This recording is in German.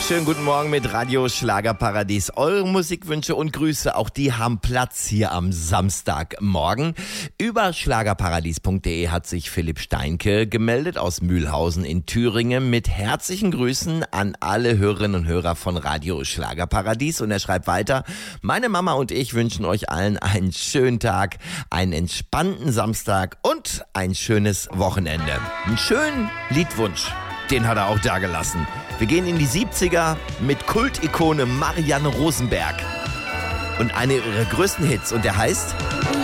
Schönen guten Morgen mit Radio Schlagerparadies. Eure Musikwünsche und Grüße, auch die haben Platz hier am Samstagmorgen. Über schlagerparadies.de hat sich Philipp Steinke gemeldet aus Mühlhausen in Thüringen mit herzlichen Grüßen an alle Hörerinnen und Hörer von Radio Schlagerparadies. Und er schreibt weiter: Meine Mama und ich wünschen euch allen einen schönen Tag, einen entspannten Samstag und ein schönes Wochenende. Einen schönen Liedwunsch, den hat er auch da gelassen. Wir gehen in die 70er mit Kultikone Marianne Rosenberg und einer ihrer größten Hits, und der heißt